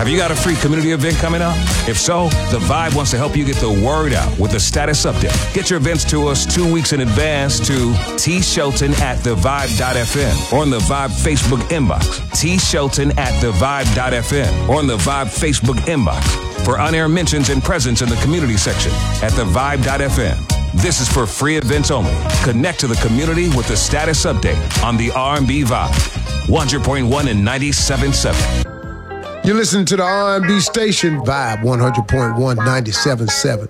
Have you got a free community event coming up? If so, The Vibe wants to help you get the word out with the status update. Get your events to us 2 weeks in advance to tshelton@thevibe.fm or on the Vibe Facebook inbox. tshelton@thevibe.fm or on the Vibe Facebook inbox for on-air mentions and presence in the community section at thevibe.fm. This is for free events only. Connect to the community with the status update on the R&B Vibe. 100.1 and 97.7. You're listening to the R&B station, Vibe 100.1, 97.7.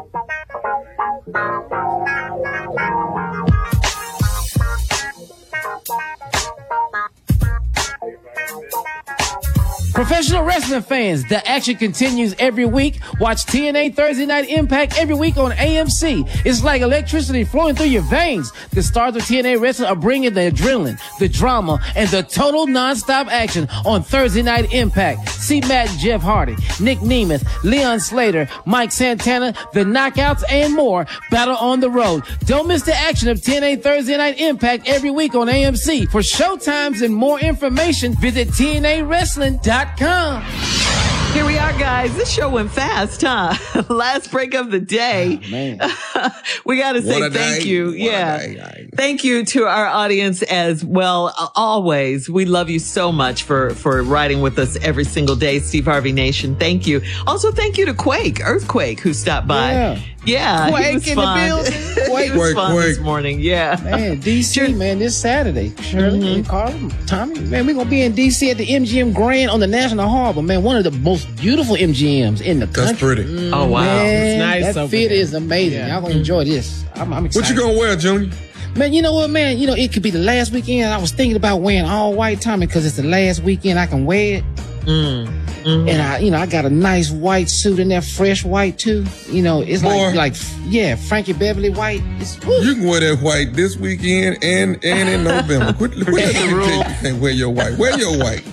Professional wrestling fans, the action continues every week. Watch TNA Thursday Night Impact every week on AMC. It's like electricity flowing through your veins. The stars of TNA Wrestling are bringing the adrenaline, the drama, and the total non-stop action on Thursday Night Impact. See Matt and Jeff Hardy, Nick Nemeth, Leon Slater, Mike Santana, the Knockouts, and more battle on the road. Don't miss the action of TNA Thursday Night Impact every week on AMC. For showtimes and more information, visit TNAWrestling.com. Here we are, guys. This show went fast, huh? Last break of the day. Oh, man. We got to say thank you. Thank you to our audience as well. Always. We love you so much for riding with us every single day. Steve Harvey Nation. Thank you. Also, thank you to Earthquake, who stopped by. Yeah. Quake in the building. Quake was fun this morning. Yeah. Man, DC, man, this Saturday. Shirley, Carl, Tommy. Man, we're going to be in DC at the MGM Grand on the National Harbor. Man, one of the most beautiful MGMs in the country. That's pretty. Oh, wow. Man, it's nice. That theater is amazing. Y'all going to enjoy this. I'm excited. What you going to wear, Junior? Man, you know what, man? You know, it could be the last weekend. I was thinking about wearing all white, Tommy, because it's the last weekend I can wear it. And I got a nice white suit in there, fresh white too. You know, it's like Frankie Beverly white. You can wear that white this weekend and in November. Quit you can't wear your white. Wear your white.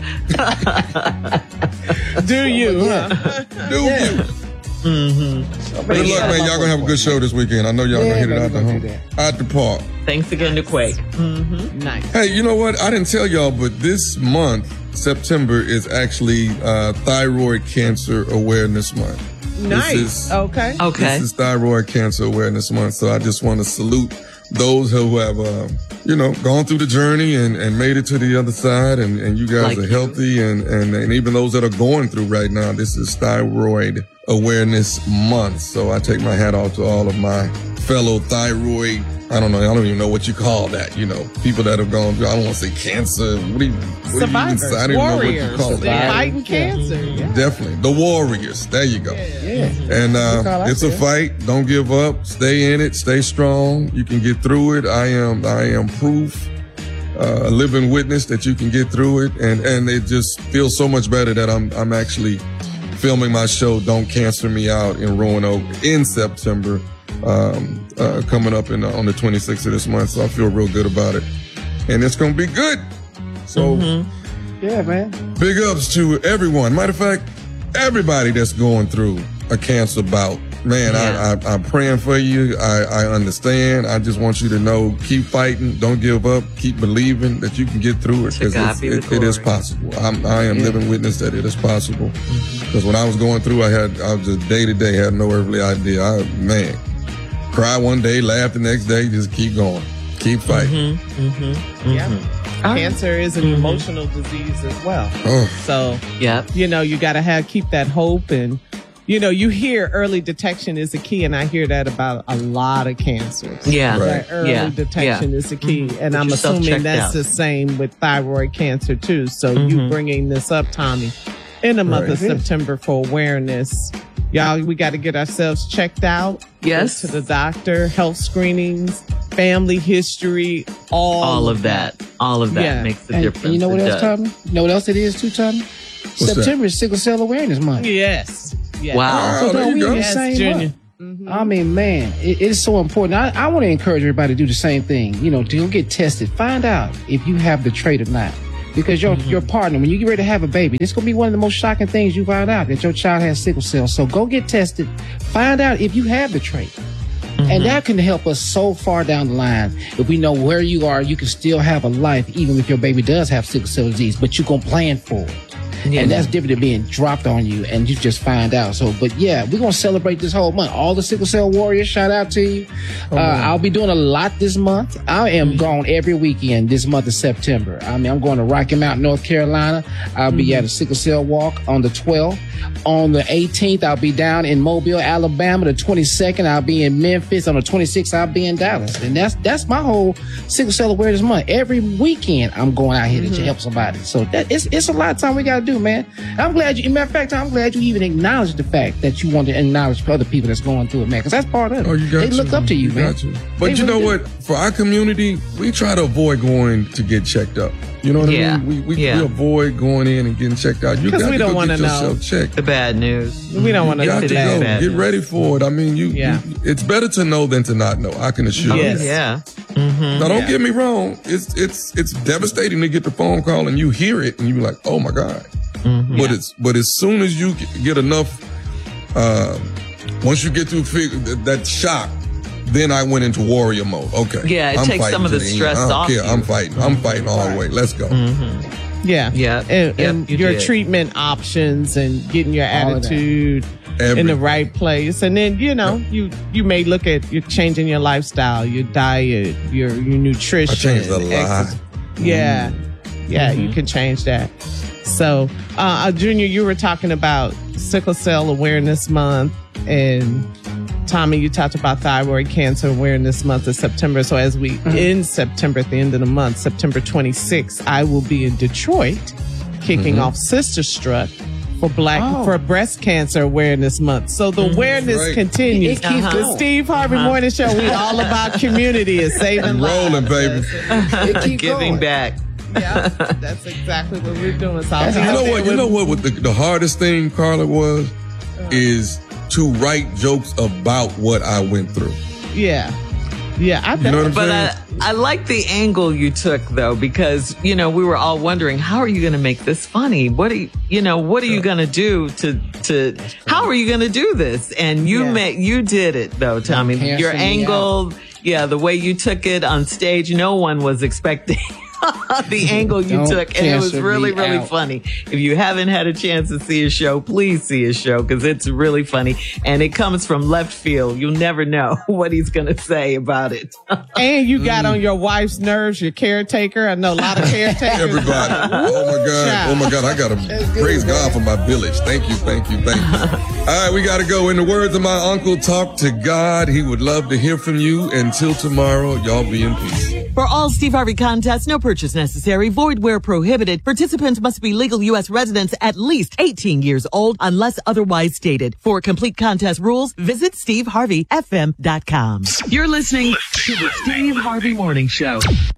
Do you? Do you? Good luck, man. Y'all gonna have a good show this weekend. I know y'all gonna hit it out the park. Thanks again to Quake. Nice. Hey, you know what? I didn't tell y'all, but this month, September, is actually Thyroid Cancer Awareness Month. Nice. Okay. This is Thyroid Cancer Awareness Month, so I just want to salute those who have, gone through the journey and made it to the other side, and you guys are healthy, and even those that are going through right now. This is Thyroid Awareness Month, so I take my hat off to all of my fellow thyroid. I don't even know what you call that. You know, people that have gone through, I don't want to say cancer. Survivors, I don't even know what you call it. Fighting cancer. Yeah. Definitely. The warriors. There you go. Yeah. And it's a fight. Don't give up. Stay in it. Stay strong. You can get through it. I am proof, a living witness that you can get through it. And it just feels so much better that I'm actually filming my show, Don't Cancer Me Out, in Roanoke in September. Coming up on the 26th of this month, so I feel real good about it, and it's gonna be good. So, yeah, man. Big ups to everyone. Matter of fact, everybody that's going through a cancer bout. Man, I'm praying for you. I understand. I just want you to know, keep fighting. Don't give up. Keep believing that you can get through it, because it is possible. I am living witness that it is possible. Because when I was going through, I was just day to day, had no earthly idea. Cry one day, laugh the next day, just keep going. Keep fighting. Cancer is an emotional disease as well. So, you got to keep that hope. And, you hear early detection is the key. And I hear that about a lot of cancers. Yeah. Right. Early detection is the key. And I'm assuming that's the same with thyroid cancer too. So you bringing this up, Tommy, in the month of September for awareness. Y'all, we got to get ourselves checked out. Yes. Go to the doctor, health screenings, family history, all of that. All of that makes a difference. And you know what else, Tommy? You know what else it is too, Tommy? September is Sickle Cell Awareness Month. Yes. Wow. So we in the same month. I mean, man, it is so important. I want to encourage everybody to do the same thing. To go get tested. Find out if you have the trait or not. Because your partner, when you get ready to have a baby, this is going to be one of the most shocking things you find out, that your child has sickle cell. So go get tested. Find out if you have the trait. And that can help us so far down the line. If we know where you are, you can still have a life, even if your baby does have sickle cell disease, but you're going to plan for it. And that's different than being dropped on you and you just find out. So, but yeah, we're going to celebrate this whole month. All the sickle cell warriors, shout out to you. I'll be doing a lot this month. I am gone every weekend this month of September. I mean, I'm going to Rocky Mount, North Carolina. I'll be at a sickle cell walk on the 12th. On the 18th, I'll be down in Mobile, Alabama. The 22nd, I'll be in Memphis. On the 26th, I'll be in Dallas. And that's my whole sickle cell awareness month. Every weekend, I'm going out here to help somebody. So it's a lot of time we got to do, man. I'm glad matter of fact, I'm glad you even acknowledge the fact that you want to acknowledge other people that's going through it, man. Because that's part of it. They look up to you, man. But you know what? For our community, we try to avoid going to get checked up. You know what I mean? We avoid going in and getting checked out. You got to go get yourself checked. The bad news. We don't want to know. Get ready for it. I mean, it's better to know than to not know. I can assure you. Yeah. Now, don't get me wrong. It's devastating to get the phone call and you hear it and you be like, oh my God. But as soon as you get enough, once you get through that shock, then I went into warrior mode. Okay. Yeah, it takes some of the stress off. I don't care. I'm fighting. I'm fighting all the way. Let's go. Yeah. And your treatment options and getting your attitude in the right place. And then, you may look at you're changing your lifestyle, your diet, your nutrition. I changed a lot. Yeah. You can change that. So, Junior, you were talking about Sickle Cell Awareness Month, and Tommy, you talked about Thyroid Cancer Awareness Month of September. So as we end September, at the end of the month, September 26th, I will be in Detroit kicking off Sister Strut for Breast Cancer Awareness Month. So the awareness continues. The Steve Harvey Morning Show, we all about community and saving lives. Rolling, baby. Giving back. Yeah, that's exactly what we're doing. So you know what the hardest thing, Carla, was is to write jokes about what I went through. Yeah, I know what I'm saying? I like the angle you took though, because we were all wondering, how are you going to make this funny? What are you going to do to how are you going to do this? And you did it though, Tommy. Your angle, the way you took it on stage, no one was expecting. The angle you took, and it was really, really funny. If you haven't had a chance to see his show, please see his show because it's really funny, and it comes from left field. You'll never know what he's going to say about it. And you got on your wife's nerves, your caretaker. I know a lot of caretakers. Everybody. Oh my God. I got to praise God for my village. Thank you. All right, we got to go. In the words of my uncle, talk to God. He would love to hear from you. Until tomorrow, y'all be in peace. For all Steve Harvey contests, no purchase necessary, void where prohibited. Participants must be legal U.S. residents at least 18 years old unless otherwise stated. For complete contest rules, visit SteveHarveyFM.com. You're listening to the Steve Harvey Morning Show.